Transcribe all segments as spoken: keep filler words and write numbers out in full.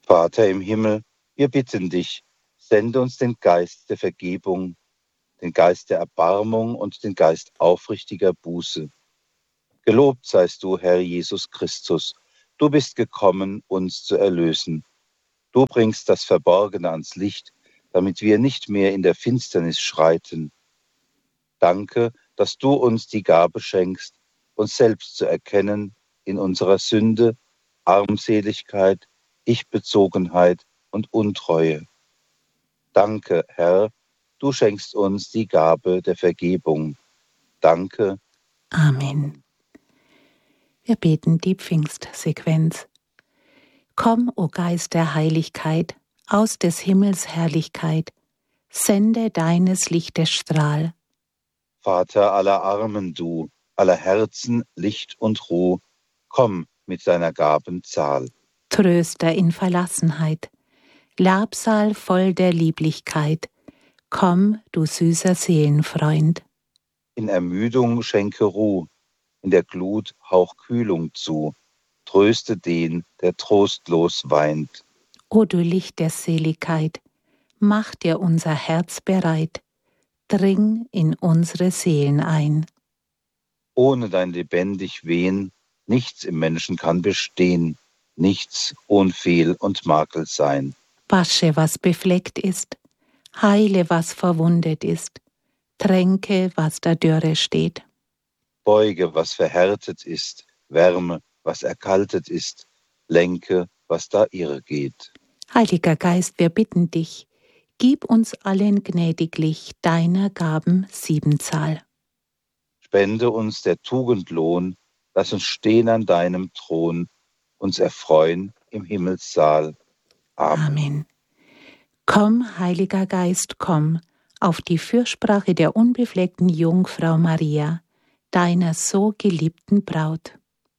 Vater im Himmel, wir bitten dich, sende uns den Geist der Vergebung, den Geist der Erbarmung und den Geist aufrichtiger Buße. Gelobt seist du, Herr Jesus Christus. Du bist gekommen, uns zu erlösen. Du bringst das Verborgene ans Licht, damit wir nicht mehr in der Finsternis schreiten. Danke, dass du uns die Gabe schenkst, uns selbst zu erkennen in unserer Sünde, Armseligkeit, Ich-Bezogenheit und Untreue. Danke, Herr, du schenkst uns die Gabe der Vergebung. Danke. Amen. Wir beten die Pfingstsequenz. Komm, o Geist der Heiligkeit, aus des Himmels Herrlichkeit, sende deines Lichtes Strahl. Vater aller Armen du, aller Herzen Licht und Ruh, komm mit deiner Gaben Zahl. Tröster in Verlassenheit, Labsal voll der Lieblichkeit, komm, du süßer Seelenfreund. In Ermüdung schenke Ruh, in der Glut hauch Kühlung zu, tröste den, der trostlos weint. O du Licht der Seligkeit, mach dir unser Herz bereit, dring in unsere Seelen ein. Ohne dein lebendig Wehen, nichts im Menschen kann bestehen, nichts ohn Fehl und Makel sein. Wasche, was befleckt ist, heile, was verwundet ist, tränke, was da Dürre steht. Beuge, was verhärtet ist, wärme, was erkaltet ist, lenke, was da irre geht. Heiliger Geist, wir bitten dich, gib uns allen gnädiglich deiner Gaben Siebenzahl. Spende uns der Tugend Lohn, lass uns stehen an deinem Thron, uns erfreuen im Himmelssaal. Amen. Amen. Komm, Heiliger Geist, komm, auf die Fürsprache der unbefleckten Jungfrau Maria, deiner so geliebten Braut.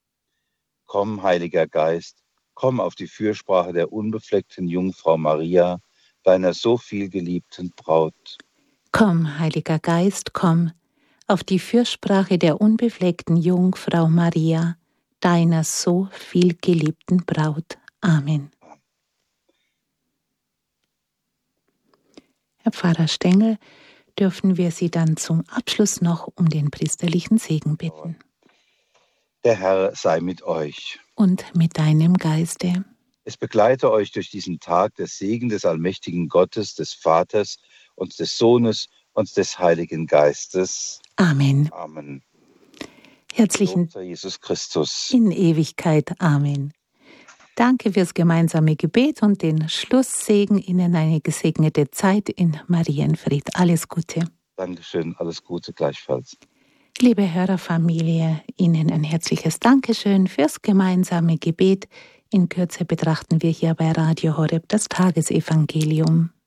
Komm, Heiliger Geist, komm auf die Fürsprache der unbefleckten Jungfrau Maria, deiner so viel geliebten Braut. Komm, Heiliger Geist, komm, auf die Fürsprache der unbefleckten Jungfrau Maria, deiner so viel geliebten Braut. Amen. Herr Pfarrer Stengel, dürfen wir Sie dann zum Abschluss noch um den priesterlichen Segen bitten. Der Herr sei mit euch. Und mit deinem Geiste. Es begleite euch durch diesen Tag der Segen des allmächtigen Gottes, des Vaters und des Sohnes und des Heiligen Geistes. Amen. Amen. Herzlichen Dank, Jesus Christus. In Ewigkeit. Amen. Danke fürs gemeinsame Gebet und den Schlusssegen. Ihnen eine gesegnete Zeit in Marienfried. Alles Gute. Dankeschön, alles Gute gleichfalls. Liebe Hörerfamilie, Ihnen ein herzliches Dankeschön fürs gemeinsame Gebet. In Kürze betrachten wir hier bei Radio Horeb das Tagesevangelium.